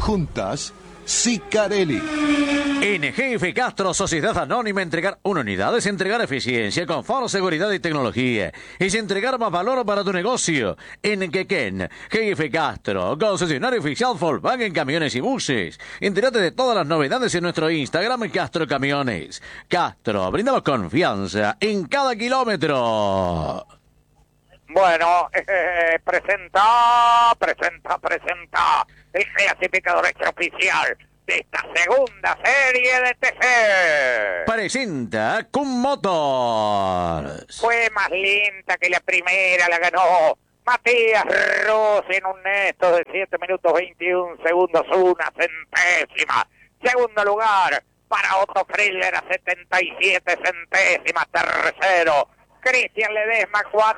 Juntas, Sicarelli. En GF Castro, Sociedad Anónima, entregar una unidad es entregar eficiencia, confort, seguridad y tecnología. Es entregar más valor para tu negocio. En Quequén, GF Castro, concesionario oficial Volkswagen Camiones y Buses. Entérate de todas las novedades en nuestro Instagram, Castro Camiones. Castro, brindamos confianza en cada kilómetro. Bueno, presenta el clasificador extraoficial de esta segunda serie de TC. Presenta Kun Motors. Fue más lenta que la primera, la ganó Matías Rossi en un neto de 7 minutos 21 segundos, una centésima. Segundo lugar para Otto Friedler a 77 centésimas. Tercero, Cristian Ledesma,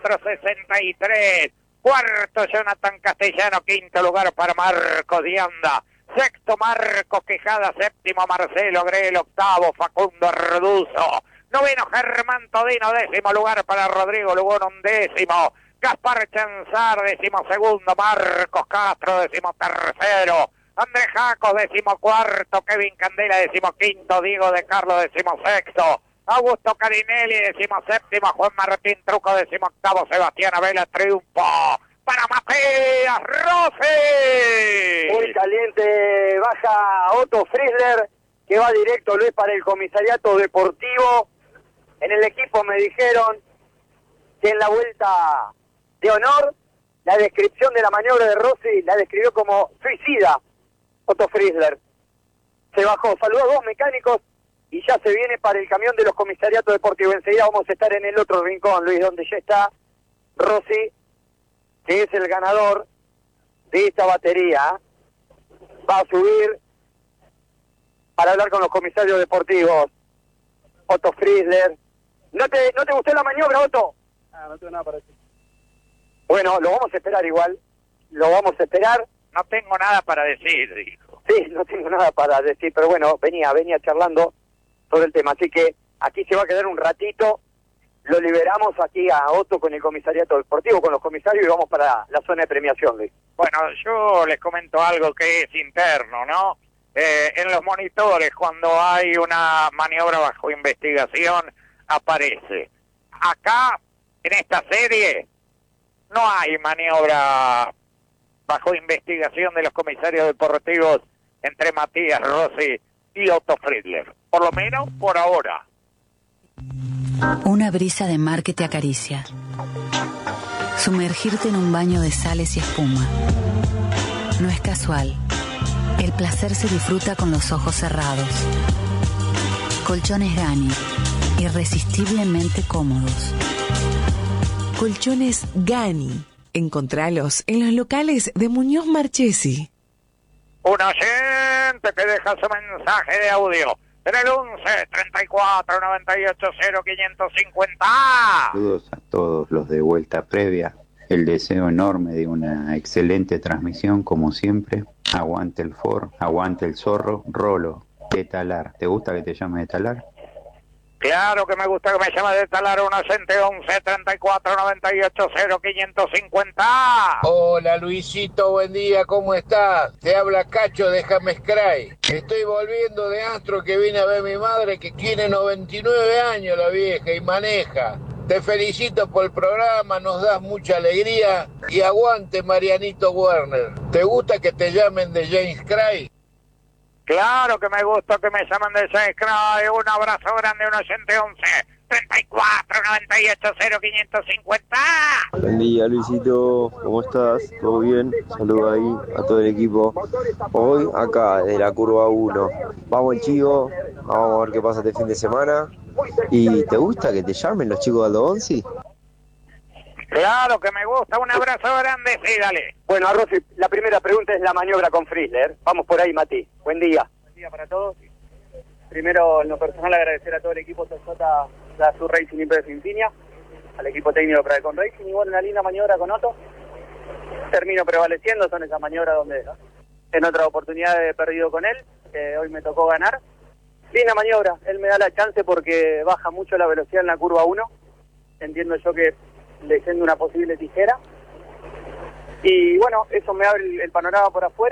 4.63. Cuarto, Jonathan Castellano. Quinto lugar para Marco Dianda. Sexto, Marco Quejada. Séptimo, Marcelo Grel. Octavo, Facundo Reduzo. Noveno, Germán Todino. Décimo lugar para Rodrigo Lugón. Undécimo, Gaspar Chanzar. Décimo segundo, Marcos Castro. Décimo tercero, Andrés Jacos. Décimo cuarto, Kevin Candela. Décimo quinto, Diego de Carlos. Décimo sexto, Augusto Carinelli. Décimo séptimo, Juan Martín Truco. Décimo octavo, Sebastián Abela. Triunfo para Matías Rossi. Muy caliente, baja Otto Friedler, que va directo, Luis, para el comisariato deportivo. En el equipo me dijeron que en la vuelta de honor, la descripción de la maniobra de Rossi la describió como suicida. Otto Friedler se bajó, saludó a dos mecánicos y ya se viene para el camión de los comisariatos deportivos. Enseguida vamos a estar en el otro rincón, Luis, donde ya está Rossi, que es el ganador de esta batería. Va a subir para hablar con los comisarios deportivos. Otto Friedler. ¿No te gustó la maniobra, Otto? No tengo nada para decir. Bueno, lo vamos a esperar igual. Lo vamos a esperar. No tengo nada para decir, dijo. Sí, no tengo nada para decir, pero bueno, venía charlando sobre el tema. Así que aquí se va a quedar un ratito. Lo liberamos aquí a Otto con el comisariato deportivo, con los comisarios, y vamos para la zona de premiación, Luis. Bueno, yo les comento algo que es interno, ¿no? En los monitores, cuando hay una maniobra bajo investigación, aparece. Acá, en esta serie, no hay maniobra bajo investigación de los comisarios deportivos entre Matías Rossi y Otto Friedler. Por lo menos por ahora. Una brisa de mar que te acaricia. Sumergirte en un baño de sales y espuma. No es casual. El placer se disfruta con los ojos cerrados. Colchones Gani. Irresistiblemente cómodos. Colchones Gani. Encontralos en los locales de Muñoz Marchesi. Un oyente que deja su mensaje de audio en el 11 34 98 0 550. Saludos a todos los de Vuelta Previa. El deseo enorme de una excelente transmisión, como siempre. Aguante el Ford, aguante el zorro. Rolo, de Talar. ¿Te gusta que te llame de Talar? Claro que me gusta que me llame de Talar. Un oyente 11 34 98 0 550. Hola Luisito, buen día, ¿cómo estás? Te habla Cacho de James Cray. Estoy volviendo de Astro, que vine a ver a mi madre, que tiene 99 años la vieja y maneja. Te felicito por el programa, nos das mucha alegría y aguante Marianito Werner. ¿Te gusta que te llamen de James Cray? Claro que me gusta que me llamen de James Cray. Un abrazo grande, un oyente 11 34 98 0 550. Buen día Luisito, ¿cómo estás? ¿Todo bien? Saludos ahí a todo el equipo. Hoy acá de la curva 1. Vamos el chico, vamos a ver qué pasa este fin de semana. ¿Y te gusta que te llamen los chicos de Aldo Bonzi? Claro que me gusta, un abrazo grande, sí, dale. Bueno, a Rossi, la primera pregunta es la maniobra con Friedler. Vamos por ahí, Mati. Buen día. Buen día para todos. Primero, en lo personal, agradecer a todo el equipo Toyota, la Sur Racing y Pérez Infinia, al equipo técnico de Pradecon Racing, y bueno, una linda maniobra con Otto. Termino prevaleciendo, son esas maniobras donde en otra oportunidad he perdido con él, hoy me tocó ganar. Linda maniobra, él me da la chance porque baja mucho la velocidad en la curva 1, entiendo yo que leyendo una posible tijera, y bueno, eso me abre el panorama por afuera,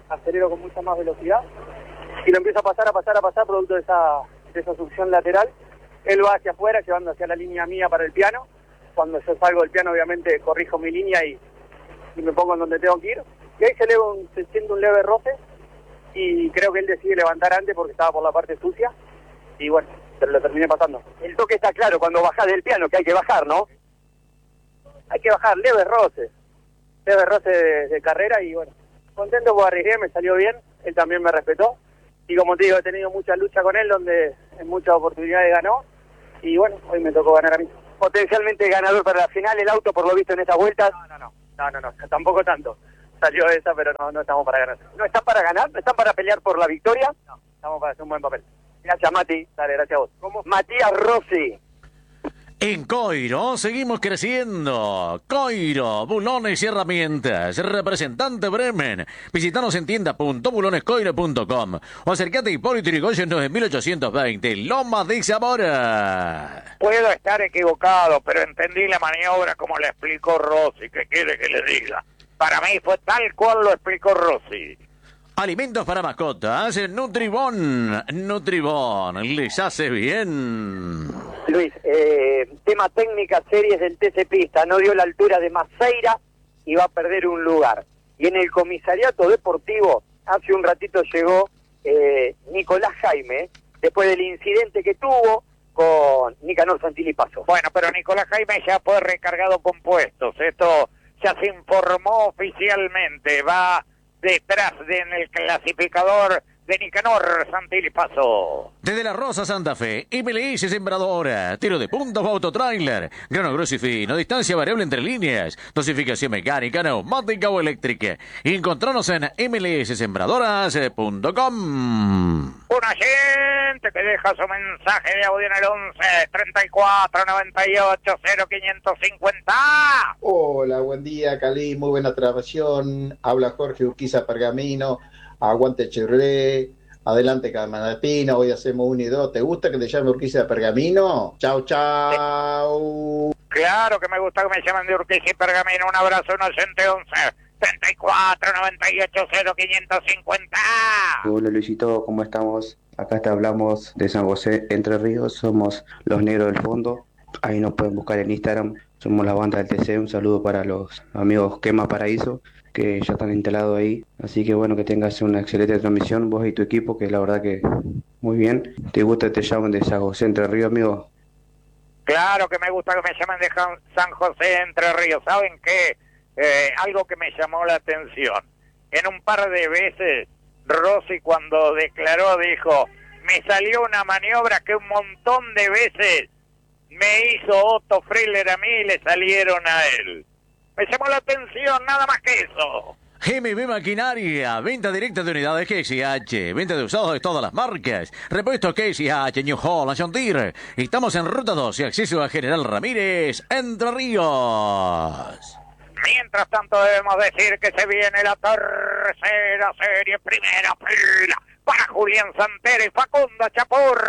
acelero con mucha más velocidad y lo empiezo a pasar, producto de esa succión lateral. Él va hacia afuera, llevando hacia la línea mía para el piano. Cuando yo salgo del piano, obviamente, corrijo mi línea y me pongo en donde tengo que ir. Y ahí se siente un leve roce y creo que él decide levantar antes porque estaba por la parte sucia. Y bueno, pero lo terminé pasando. El toque está claro cuando bajás del piano, que hay que bajar, ¿no? Hay que bajar, leve roce de carrera y bueno, contento porque arriesgué, me salió bien, él también me respetó. Y como te digo, he tenido mucha lucha con él, donde en muchas oportunidades ganó. Y bueno, hoy me tocó ganar a mí. Potencialmente ganador para la final, el auto por lo visto en esas vueltas. No, tampoco tanto. Salió esa, pero no estamos para ganar. ¿No están para ganar? ¿No están para pelear por la victoria? No, estamos para hacer un buen papel. Gracias, Mati. Dale, gracias a vos. ¿Cómo? Matías Rossi. En Coiro seguimos creciendo. Coiro, bulones y herramientas. Representante Bremen. Visítanos en tienda.bulonescoiro.com o acércate a Hipólito Yrigoyen 9820, Loma de Zamora. Puedo estar equivocado, pero entendí la maniobra como le explicó Rossi. ¿Qué quiere que le diga? Para mí fue tal cual lo explicó Rossi. Alimentos para mascotas. Nutribón. Nutribón. Les hace bien. Luis, tema técnica, series del TC Pista, no dio la altura de Maceira y va a perder un lugar. Y en el comisariato deportivo, hace un ratito llegó Nicolás Jaime, después del incidente que tuvo con Nicanor Santilli Paso. Bueno, pero Nicolás Jaime ya fue recargado con puestos. Esto ya se informó oficialmente. Va detrás en el clasificador de Nicanor Santilli Paso. Desde La Rosa, Santa Fe, MLS Sembradora, tiro de punta o autotrailer, grano grueso y fino, distancia variable entre líneas, dosificación mecánica, neumática o eléctrica. Encontranos en mlssembradoras.com. Una gente que deja su mensaje de audio en el 11 34 98 0550. Hola, buen día, Cali, muy buena transmisión. Habla Jorge Urquiza Pergamino. Aguante Chevrolet, adelante Camanapina, hoy hacemos 1 y 2. ¿Te gusta que te llame Urquiza de Pergamino? Chau. Claro que me gusta que me llamen de Urquiza y Pergamino. Un abrazo, un oyente 11 34 98 0550. Hola Luisito, ¿cómo estamos? Acá te hablamos de San José, Entre Ríos, somos los negros del fondo. Ahí nos pueden buscar en Instagram, somos la banda del TC. Un saludo para los amigos Quema Paraíso, que ya están instalados ahí. Así que bueno, que tengas una excelente transmisión, vos y tu equipo, que la verdad que muy bien. ¿Te gusta que te llamen de San José, Entre Ríos, amigo? Claro que me gusta que me llamen de San José, Entre Ríos. ¿Saben qué? Algo que me llamó la atención. En un par de veces, Rossi cuando declaró dijo, me salió una maniobra que un montón de veces me hizo Otto Friller a mí y le salieron a él. Me llamó la atención, nada más que eso. GMB Maquinaria, venta directa de unidades KCH, venta de usados de todas las marcas, repuestos KCH, New Holland, John Deere. Estamos en Ruta 2 y acceso a General Ramírez, Entre Ríos. Mientras tanto debemos decir que se viene la tercera serie, primera fila, para Julián Santero y Facundo Chapur.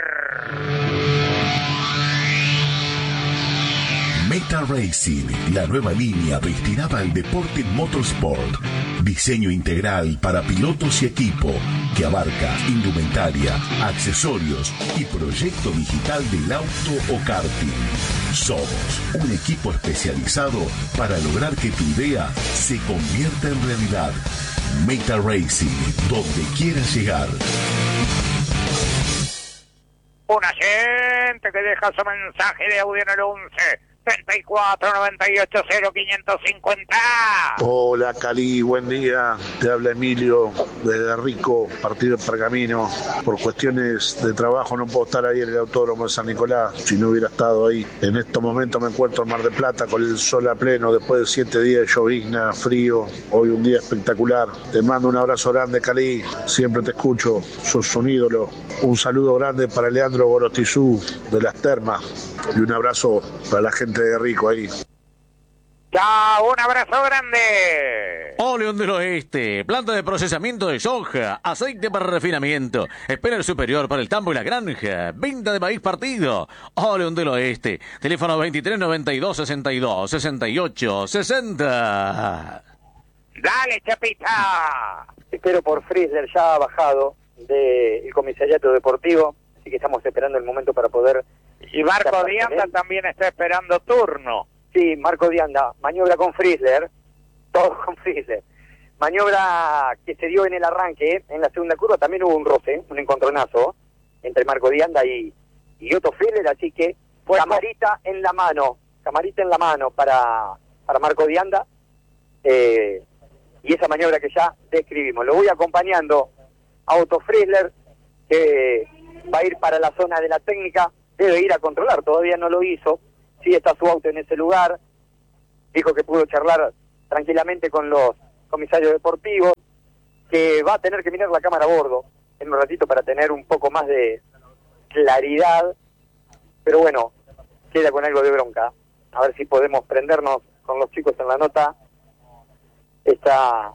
Meta Racing, la nueva línea destinada al deporte motorsport. Diseño integral para pilotos y equipo que abarca indumentaria, accesorios y proyecto digital del auto o karting. Somos un equipo especializado para lograr que tu idea se convierta en realidad. Meta Racing, donde quieras llegar. Una gente que deja su mensaje de audio en el 11 34 98 0550. Hola Cali, buen día. Te habla Emilio desde Rico, partido de Pergamino. Por cuestiones de trabajo no puedo estar ahí en el Autódromo de San Nicolás. Si no hubiera estado ahí, en estos momentos me encuentro en Mar del Plata con el sol a pleno después de 7 días de llovizna, frío. Hoy un día espectacular. Te mando un abrazo grande, Cali. Siempre te escucho, sos un ídolo. Un saludo grande para Leandro Gorotizú de Las Termas y un abrazo para la gente de Rico ahí. Chao, un abrazo grande. Oleón del Oeste, planta de procesamiento de soja, aceite para refinamiento, espera superior para el tambo y la granja, venta de maíz partido. Oleón del Oeste, teléfono 23 92 62 68 60. Dale, Chapita. pero por Friesler ya ha bajado del comisariato deportivo, así que estamos esperando el momento para poder... Y Marco Dianda también está esperando turno. Sí, Marco Dianda, maniobra con Friesler, todo con Friesler. Maniobra que se dio en el arranque, en la segunda curva también hubo un roce, un encontronazo entre Marco Dianda y Otto Friesler, así que camarita en la mano para Marco Dianda, y esa maniobra que ya describimos. Lo voy acompañando a Otto Friesler, que va a ir para la zona de la técnica, debe ir a controlar, todavía no lo hizo, sí está su auto en ese lugar, dijo que pudo charlar tranquilamente con los comisarios deportivos, que va a tener que mirar la cámara a bordo en un ratito para tener un poco más de claridad, pero bueno, queda con algo de bronca, a ver si podemos prendernos con los chicos en la nota. Está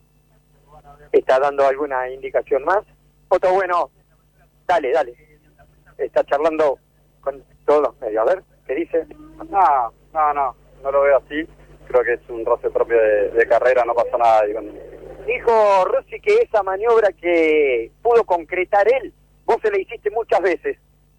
dando alguna indicación más. Otro bueno, dale, está charlando con todos los medios, a ver, ¿qué dice? No lo veo así, creo que es un roce propio de carrera, no pasó nada. Dijo Rossi que esa maniobra que pudo concretar él, vos se la hiciste muchas veces.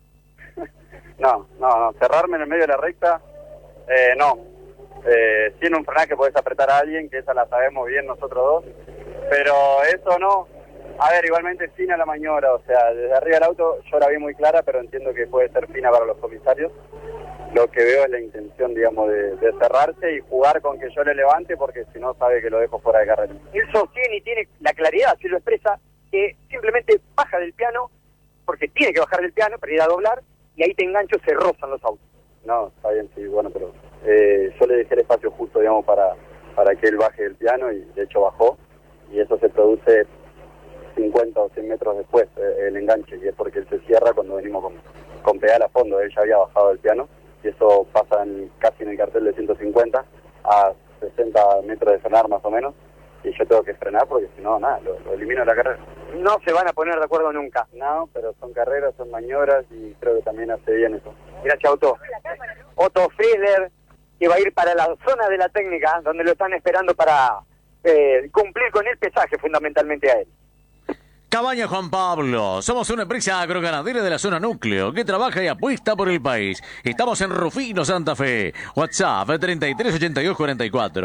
No, cerrarme en el medio de la recta, no. Sí en un frenaje podés apretar a alguien, que esa la sabemos bien nosotros dos, pero eso no. A ver, igualmente fina la maniobra, o sea, desde arriba del auto yo la vi muy clara, pero entiendo que puede ser fina para los comisarios. Lo que veo es la intención, digamos, de cerrarse y jugar con que yo le levante, porque si no sabe que lo dejo fuera de carrera. Él sostiene y tiene la claridad, si lo expresa, que simplemente baja del piano, porque tiene que bajar del piano para ir a doblar, y ahí te engancho, se rozan los autos. No, está bien, sí, bueno, pero yo le dejé el espacio justo, digamos, para que él baje del piano, y de hecho bajó, y eso se produce 50 o 100 metros después, el enganche, y es porque él se cierra cuando venimos con pedal a fondo. Él ya había bajado del piano, y eso pasa casi en el cartel de 150 a 60 metros de frenar más o menos, y yo tengo que frenar porque si no, nada, lo elimino de la carrera. No se van a poner de acuerdo nunca. No, pero son carreras, son maniobras, y creo que también hace bien eso. Gracias, Otto Friesler, que va a ir para la zona de la técnica, donde lo están esperando para cumplir con el pesaje fundamentalmente a él. Cabaña Juan Pablo, somos una empresa agroganadera de la zona núcleo que trabaja y apuesta por el país. Estamos en Rufino, Santa Fe. WhatsApp 338244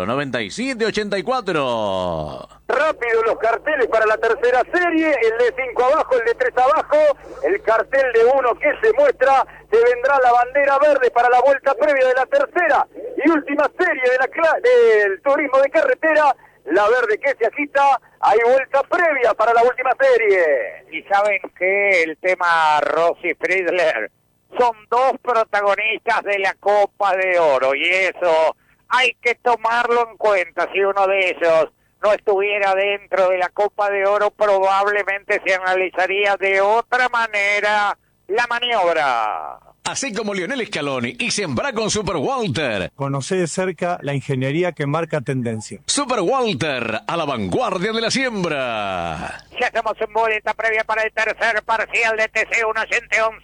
9784. Rápido los carteles para la tercera serie, el de 5 abajo, el de 3 abajo, el cartel de 1 que se muestra, se vendrá la bandera verde para la vuelta previa de la tercera y última serie del turismo de carretera. La verde que se agita, hay vuelta previa para la última serie. Y saben que el tema Rossi Friesler son dos protagonistas de la Copa de Oro, y eso hay que tomarlo en cuenta. Si uno de ellos no estuviera dentro de la Copa de Oro, probablemente se analizaría de otra manera la maniobra. Así como Lionel Scaloni y sembra con Super Walter. Conoce de cerca la ingeniería que marca tendencia. Super Walter, a la vanguardia de la siembra. Ya estamos en boleta previa para el tercer parcial de TC1 oyente 11.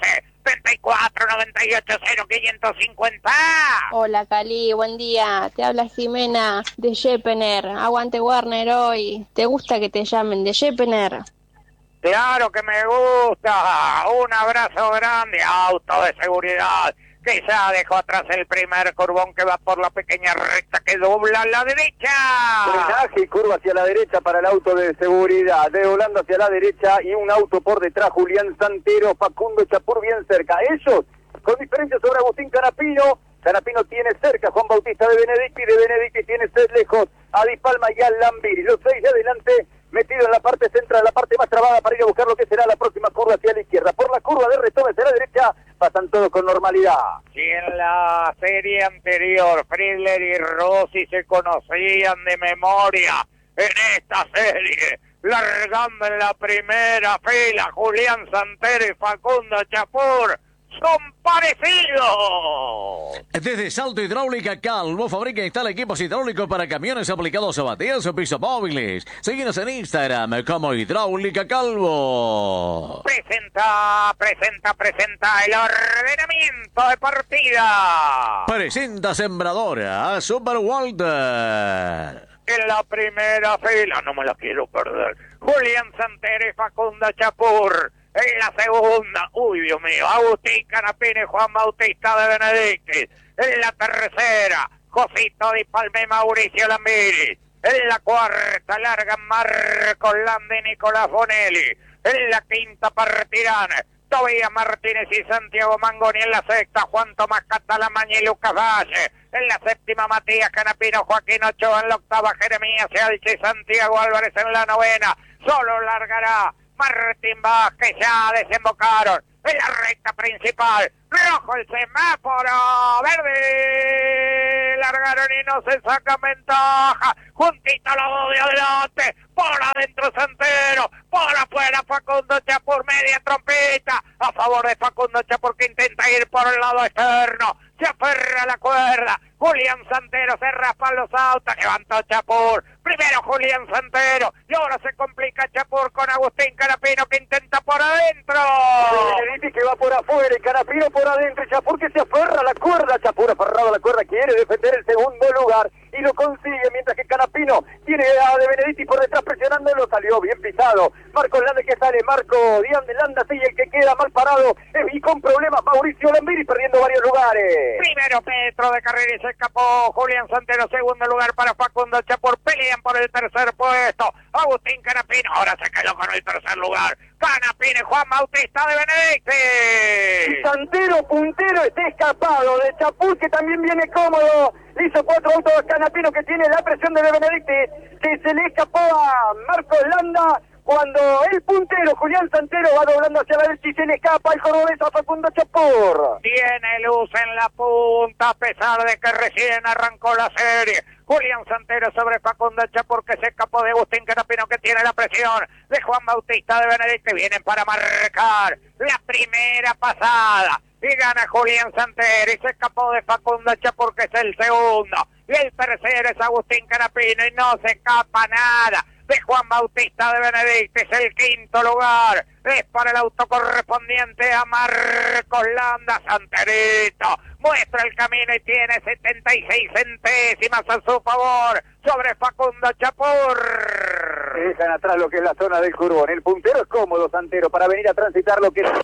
34 98 0550. Hola Cali, buen día. Te habla Jimena de Jepener. Aguante Warner hoy. ¿Te gusta que te llamen de Jepener? Claro que me gusta. Un abrazo grande. Auto de seguridad que ya dejó atrás el primer curvón que va por la pequeña recta que dobla a la derecha. Frenaje y curva hacia la derecha para el auto de seguridad. Doblando hacia la derecha y un auto por detrás. Julián Santero, Facundo Chapur bien cerca. Ellos con diferencia sobre Agustín Canapino. Canapino tiene cerca Juan Bautista de Benedicti tiene 6 lejos a Di Palma y a Lambiri. Los 6 de adelante metido en la parte central, la parte más trabada para ir a buscar lo que será la próxima curva hacia la izquierda. Por la curva de retome hacia la derecha, pasan todos con normalidad. Si en la serie anterior Friesler y Rossi se conocían de memoria, en esta serie, largando en la primera fila, Julián Santero y Facundo Chapur son parecidos. Desde Salto Hidráulica Calvo fabrica e instala equipos hidráulicos para camiones aplicados a bateas o pisos móviles. Síguenos en Instagram como Hidráulica Calvo. Presenta el ordenamiento de partida. Presenta sembradora Super Walter. en la primera fila, no me la quiero perder. Julián Santero y Facundo Chapur. En la segunda, uy Dios mío, Agustín Canapino y Juan Bautista de Benedictis. En la tercera, Josito Di Palma y Mauricio Lambiri. En la cuarta, largan Marcos Landa y Nicolás Bonelli. En la quinta, partirán Tobías Martínez y Santiago Mangoni. En la sexta, Juan Tomás Catalamaña y Lucas Valle. En la séptima, Matías Canapino, Joaquín Ochoa. En la octava, Jeremías Elche y Santiago Álvarez. En la novena, solo largará Martín Vázquez. Ya desembocaron en la recta principal. Rojo el semáforo, verde, largaron y no se saca ventaja. Juntito los dos de adelante, por adentro Santero, por afuera Facundo Chapur, media trompeta a favor de Facundo Chapur, que intenta ir por el lado externo. Se aferra a la cuerda, Julián Santero, se raspan los autos, levantó Chapur, primero Julián Santero, y ahora se complica Chapur con Agustín Canapino, que intenta por adentro. Que va por afuera y Canapino por adentro, Chapur que se aferra a la cuerda, Chapur aferrado a la cuerda, quiere defender el segundo lugar y lo consigue, mientras que Canapino tiene a De Benedetti por detrás presionándolo, salió bien pisado. Marcos Landa que sale, Marco Díaz de Landa sigue, el que queda mal parado y con problemas Mauricio Lambiri perdiendo varios lugares. Primero Petro de carrera y se escapó Julián Santero, segundo lugar para Facundo Chapur, pelean por el tercer puesto. Agustín Canapino ahora se quedó con el tercer lugar. Canapino y Juan Bautista de Benedetti. Y Santero puntero está escapado de Chapur, que también viene cómodo. Le hizo 4 autos a Canapino, que tiene la presión de Benedetti, que se le escapó a Marcos Landa. Cuando el puntero Julián Santero va doblando hacia la derecha y se le escapa el cordobés a Facundo Chapur. Tiene luz en la punta a pesar de que recién arrancó la serie. Julián Santero sobre Facundo Chapur, que se escapó de Agustín Canapino, que tiene la presión de Juan Bautista de Benedetti. Vienen para marcar la primera pasada y gana Julián Santero y se escapó de Facundo Chapur, que es el segundo. Y el tercero es Agustín Canapino y no se escapa nada de Juan Bautista de Benedetti. Es el quinto lugar, es para el auto correspondiente a Marcos Landa. Santerito muestra el camino y tiene 76 centésimas a su favor sobre Facundo Chapur. Dejan atrás lo que es la zona del Curbón. El puntero es cómodo, Santero, para venir a transitar lo que es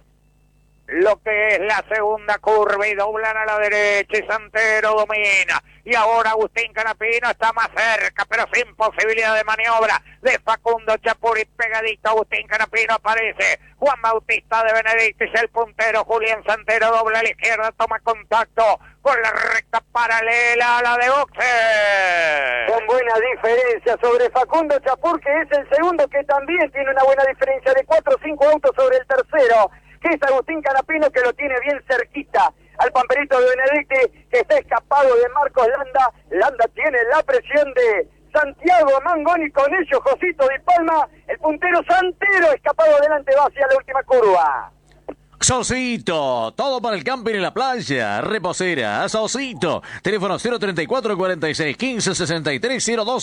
la segunda curva y doblan a la derecha y Santero domina. Y ahora Agustín Canapino está más cerca, pero sin posibilidad de maniobra de Facundo Chapur, y pegadito Agustín Canapino aparece Juan Bautista de Benedetti, es el puntero. Julián Santero dobla a la izquierda, toma contacto con la recta paralela a la de boxe. Con buena diferencia sobre Facundo Chapur, que es el segundo, que también tiene una buena diferencia de 4 o 5 autos sobre el tercero, que es Agustín Canapino, que lo tiene bien cerquita al pamperito de Benedetti, que está escapado de Marcos Landa. Landa tiene la presión de Santiago Mangoni, con ellos Josito Di Palma. El puntero Santero escapado adelante, va hacia la última curva. Socito, todo para el camping y la playa. Reposera, Socito. Teléfono 034 46 15 63 02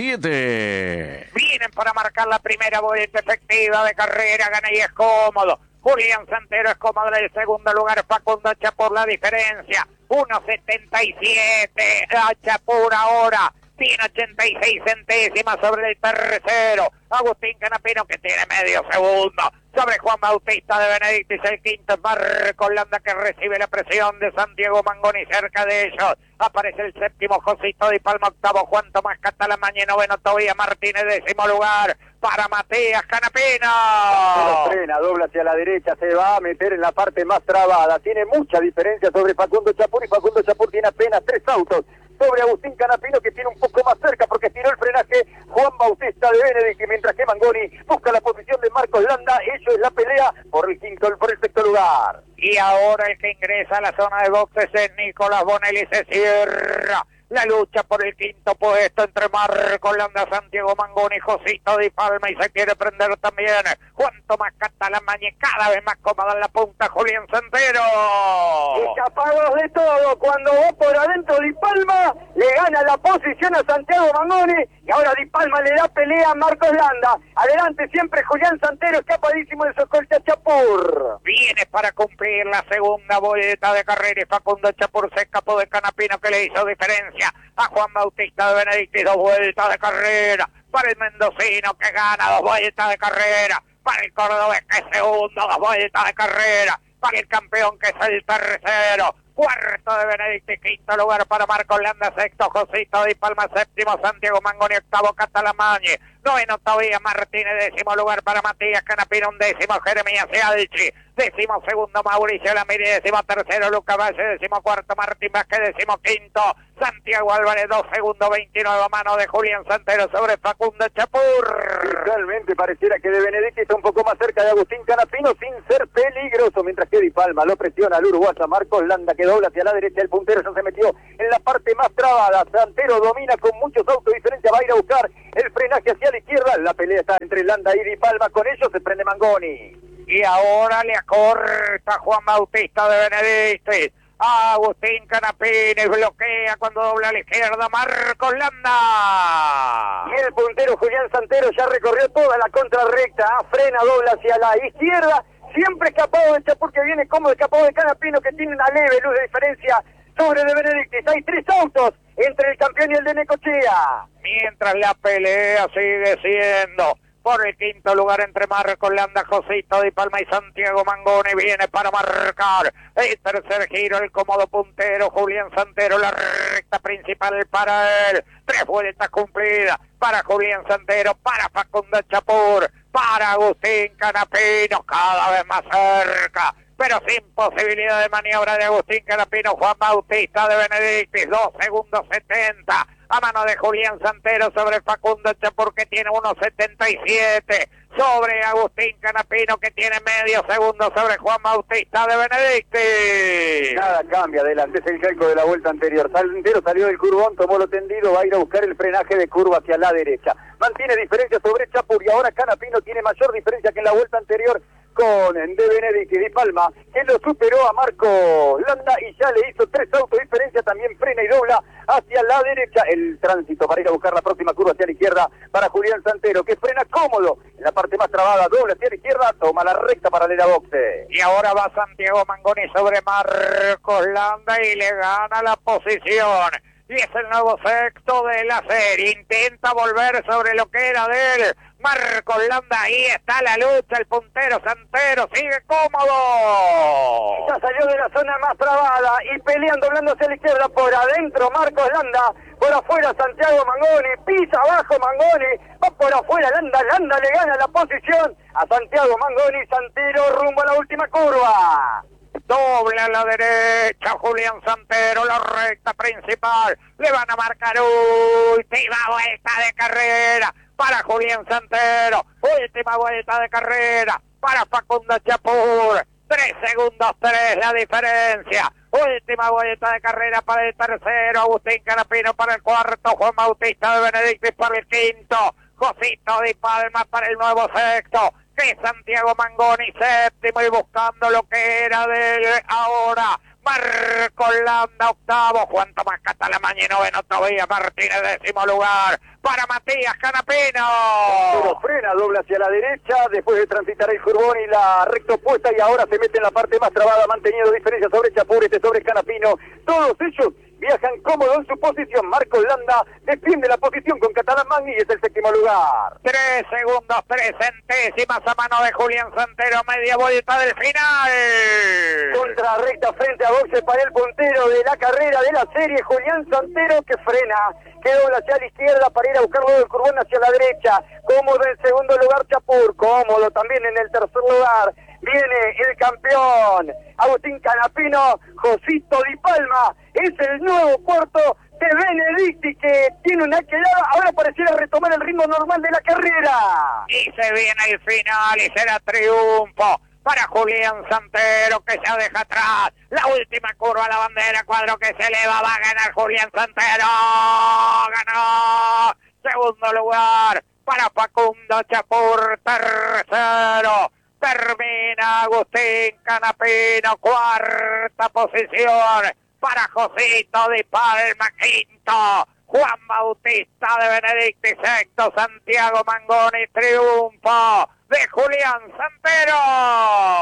67. Vienen para marcar la primera vuelta efectiva de carrera, gana y es cómodo. Julián Santero es cómodo en el segundo lugar, Facundo Chapur la diferencia, 1.77 a Chapur ahora, tiene 86 centésimas sobre el tercero. Agustín Canapino, que tiene medio segundo sobre Juan Bautista de Benedetti, es el quinto. Marcos Landa, que recibe la presión de Santiago Mangoni cerca de ellos. Aparece el séptimo, Josito Di Palma, octavo, Juan Tomás Catalamaña, noveno, Tobías Martínez, décimo lugar para Matías Canapino. Se frena, dobla hacia la derecha, se va a meter en la parte más trabada. Tiene mucha diferencia sobre Facundo Chapur, y Facundo Chapur tiene apenas 3 autos sobre Agustín Canapino, que tiene un poco más cerca porque tiró el frenaje Juan Bautista de Benedetti, mientras que Mangoni busca la posición de Marcos Landa. Ello es la pelea por el sexto lugar. Y ahora el que ingresa a la zona de boxes es Nicolás Bonelli. Se cierra la lucha por el quinto puesto entre Marcos Landa, Santiago Mangoni, Josito Di Palma, y se quiere prender también Juan Tomás Catalamaña, cada vez más cómoda en la punta Julián Santero. Escapados de todo, cuando va por adentro Di Palma, le gana la posición a Santiago Mangoni, y ahora Di Palma le da pelea a Marcos Landa. Adelante siempre Julián Santero, escapadísimo de su escolta Chapur. Viene para cumplir la segunda vuelta de carrera y Facundo Chapur se escapó de Canapino, que le hizo diferencia distancia a Juan Bautista de Benedictis, 2 vueltas de carrera para el mendocino que gana, 2 vueltas de carrera para el cordobés que es segundo, 2 vueltas de carrera para el campeón que es el tercero, cuarto de Benedictis, quinto lugar para Marcos Landa, sexto Josito Di Palma, séptimo Santiago Mangoni, octavo Catalamañe, noveno Tobías Martínez, décimo lugar para Matías Canapino, undécimo Jeremías Alchi, décimo segundo Mauricio Lamiri, décimo tercero Lucas Valle, décimo cuarto Martín Vázquez, décimo quinto Santiago Álvarez, 2 segundos 29 a mano de Julián Santero sobre Facundo Chapur. Realmente pareciera que de Benedictis está un poco más cerca de Agustín Canapino sin ser peligroso, mientras que Di Palma lo presiona al uruguayo Marcos Landa, que dobla hacia la derecha, el puntero ya se metió en la parte más trabada, Santero domina con muchos autos diferencia, va a ir a buscar el frenaje hacia la izquierda, la pelea está entre Landa y Di Palma, con ellos se prende Mangoni. Y ahora le acorta Juan Bautista de Benedictis a Agustín Canapino y bloquea cuando dobla a la izquierda Marcos Landa. Y el puntero Julián Santero ya recorrió toda la contrarrecta, frena, dobla hacia la izquierda, siempre escapado de Chapur, que viene cómodo, escapado de Canapino, que tiene una leve luz de diferencia sobre de Benedictis. Hay 3 autos entre el campeón y el de Necochea. Mientras la pelea sigue siendo por el quinto lugar entre Marcos Landa, Josito Di Palma y Santiago Mangoni, viene para marcar el tercer giro, el cómodo puntero Julián Santero, la recta principal para él, 3 vueltas cumplidas para Julián Santero, para Facundo Chapur, para Agustín Canapino, cada vez más cerca, pero sin posibilidad de maniobra de Agustín Canapino, Juan Bautista de Benedictis, 2 segundos 70 a mano de Julián Santero sobre Facundo Chapur, que tiene 1.77, sobre Agustín Canapino, que tiene medio segundo sobre Juan Bautista de Benedictis. Nada cambia, adelante es el calco de la vuelta anterior. Santero salió del curbón, tomó lo tendido, va a ir a buscar el frenaje de curva hacia la derecha. Mantiene diferencia sobre Chapur y ahora Canapino tiene mayor diferencia que en la vuelta anterior con de Benedictis. Di Palma, que lo superó a Marcos Landa y ya le hizo 3 autos de diferencia, también frena y dobla hacia la derecha. El tránsito para ir a buscar la próxima curva hacia la izquierda para Julián Santero, que frena cómodo en la parte más trabada, dobla hacia la izquierda, toma la recta paralela a boxe. Y ahora va Santiago Mangoni sobre Marcos Landa y le gana la posición. Y es el nuevo sexto de la serie, intenta volver sobre lo que era de él Marcos Landa, ahí está la lucha, el puntero Santero sigue cómodo. Ya salió de la zona más trabada y peleando, doblando hacia la izquierda, por adentro Marcos Landa, por afuera Santiago Mangoni, pisa abajo Mangoni, va por afuera Landa le gana la posición a Santiago Mangoni, Santero rumbo a la última curva. Doble a la derecha, Julián Santero, la recta principal, le van a marcar última vuelta de carrera para Julián Santero, última vuelta de carrera para Facundo Chapur, 3 segundos 3 la diferencia, última vuelta de carrera para el tercero, Agustín Canapino para el cuarto, Juan Bautista de Benedictis para el quinto, Josito Di Palma para el nuevo sexto, que Santiago Mangoni séptimo y buscando lo que era de él ahora. Marcos Landa octavo, Juan Tomás Catalamañe noveno, Tobías Martínez décimo lugar para Matías Canapino. Pero frena, dobla hacia la derecha después de transitar el curbón y la recta opuesta y ahora se mete en la parte más trabada, manteniendo diferencia sobre Chapur, sobre Canapino. Todos ellos viajan cómodos en su posición. Marcos Landa defiende la posición con Catalamañe y es el séptimo lugar. 3 segundos 3 centésimas a mano de Julián Santero, media vuelta del final. Contra recta frente a boxe para el puntero de la carrera de la serie, Julián Santero, que frena, que dobla hacia la izquierda para ir a buscar luego el curbón hacia la derecha. Cómodo en segundo lugar Chapur, cómodo también en el tercer lugar. Viene el campeón Agustín Canapino, Josito Di Palma, es el nuevo cuarto de Benedictis, que tiene una quedada, ahora pareciera retomar el ritmo normal de la carrera. Y se viene el final y será triunfo para Julián Santero, que ya deja atrás la última curva a la bandera, cuadro que se eleva, va a ganar Julián Santero, ganó, segundo lugar para Facundo Chapur, tercero, termina Agustín Canapino, cuarta posición para Josito Di Palma, quinto, Juan Bautista de Benedictis, sexto, Santiago Mangoni, triunfo de Julián Santero.